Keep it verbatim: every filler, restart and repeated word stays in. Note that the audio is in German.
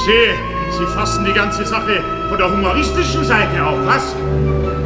sehe, Sie fassen die ganze Sache von der humoristischen Seite auf, was?